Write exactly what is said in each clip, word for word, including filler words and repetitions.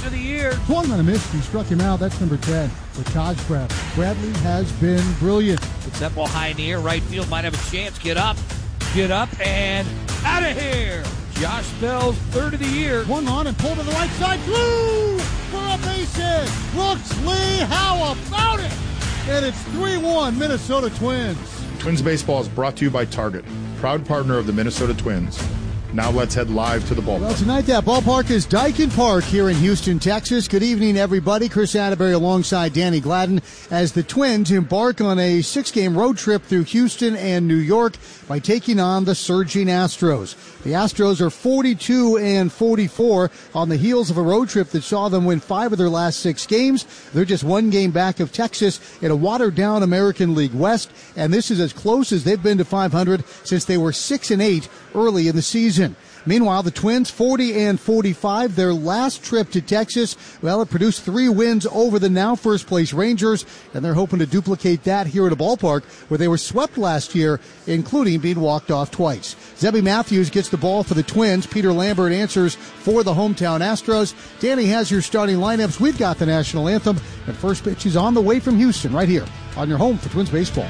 of the year. Swung on a miss. He struck him out. That's number ten for Taj Bradley. Bradley has been brilliant. It's that ball high in the air. Right field might have a chance. Get up. Get up and out of here. Josh Bell's third of the year. One on and pulled to the right side. Blue for a base hit. Brooks Lee, how about it? And it's three one Minnesota Twins. Twins Baseball is brought to you by Target, proud partner of the Minnesota Twins. Now let's head live to the ballpark. Well, tonight that ballpark is Daikin Park here in Houston, Texas. Good evening, everybody. Chris Atterbury alongside Danny Gladden as the Twins embark on a six-game road trip through Houston and New York by taking on the surging Astros. The Astros are forty-two and forty-four on the heels of a road trip that saw them win five of their last six games. They're just one game back of Texas in a watered-down American League West, and this is as close as they've been to five hundred since they were six and eight early in the season. Meanwhile, the Twins, forty and forty-five, their last trip to Texas, well, it produced three wins over the now first-place Rangers, and they're hoping to duplicate that here at a ballpark where they were swept last year, including being walked off twice. Zebby Matthews gets the ball for the Twins. Peter Lambert answers for the hometown Astros. Danny has your starting lineups. We've got the national anthem, and first pitch is on the way from Houston right here on your home for Twins baseball.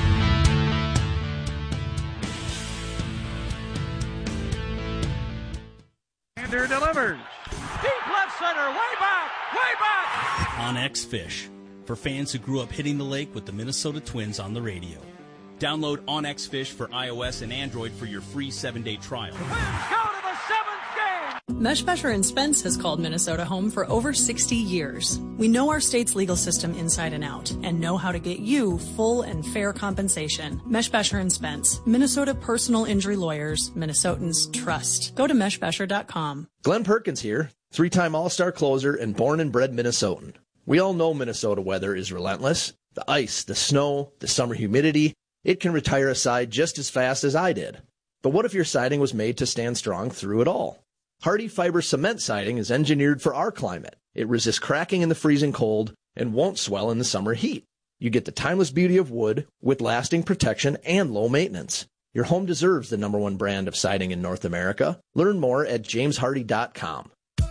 Delivers. Deep left center, way back, way back. OnX Fish, for fans who grew up hitting the lake with the Minnesota Twins on the radio. Download OnX Fish for iOS and Android for your free seven-day trial. Twins go to the seventh game. Meshbesher and Spence has called Minnesota home for over sixty years. We know our state's legal system inside and out and know how to get you full and fair compensation. Meshbesher and Spence, Minnesota personal injury lawyers, Minnesotans trust. Go to meshbesher dot com. Glenn Perkins here, three-time All-Star closer and born and bred Minnesotan. We all know Minnesota weather is relentless. The ice, the snow, the summer humidity, it can retire a side just as fast as I did. But what if your siding was made to stand strong through it all? Hardy Fiber Cement Siding is engineered for our climate. It resists cracking in the freezing cold and won't swell in the summer heat. You get the timeless beauty of wood with lasting protection and low maintenance. Your home deserves the number one brand of siding in North America. Learn more at james hardy dot com.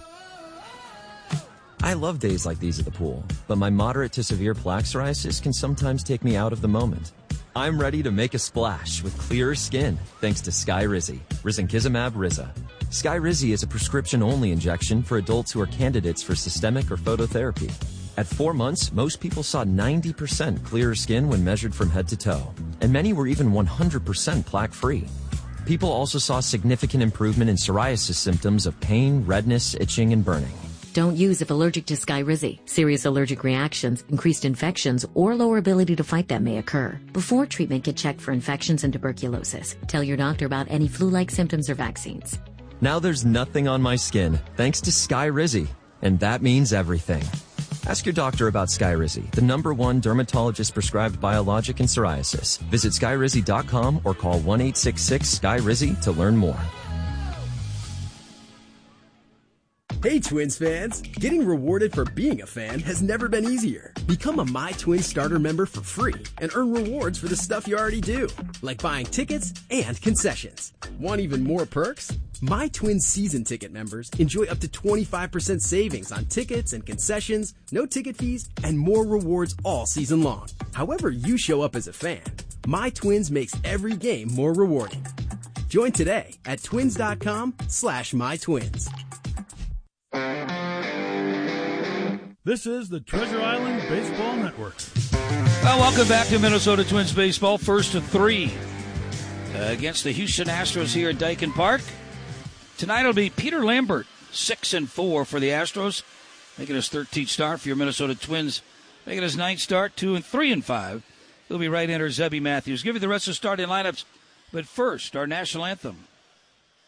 I love days like these at the pool, but my moderate to severe plaque psoriasis can sometimes take me out of the moment. I'm ready to make a splash with clearer skin thanks to Skyrizi, Risankizumab Riza. Skyrizi is a prescription-only injection for adults who are candidates for systemic or phototherapy. At four months, most people saw ninety percent clearer skin when measured from head to toe, and many were even one hundred percent plaque-free. People also saw significant improvement in psoriasis symptoms of pain, redness, itching, and burning. Don't use if allergic to Skyrizi. Serious allergic reactions, increased infections, or lower ability to fight them may occur. Before treatment, get checked for infections and tuberculosis. Tell your doctor about any flu-like symptoms or vaccines. Now there's nothing on my skin thanks to Skyrizi, and that means everything. Ask your doctor about Skyrizi, the number one dermatologist-prescribed biologic in psoriasis. Visit skyrizi dot com or call one eight six six Sky Rizi to learn more. Hey Twins fans! Getting rewarded for being a fan has never been easier. Become a My Twins starter member for free and earn rewards for the stuff you already do, like buying tickets and concessions. Want even more perks? My Twins season ticket members enjoy up to twenty-five percent savings on tickets and concessions, no ticket fees, and more rewards all season long. However you show up as a fan, My Twins makes every game more rewarding. Join today at twins dot com slash my twins. This is the Treasure Island Baseball Network. Well, welcome back to Minnesota Twins baseball. First to three uh, against the Houston Astros here at Daikin Park. Tonight it'll be Peter Lambert, six and four for the Astros, making his thirteenth start for your Minnesota Twins, making his ninth start, two and three and five. He'll be right-hander Zebby Matthews. Give you the rest of the starting lineups, but first, our national anthem.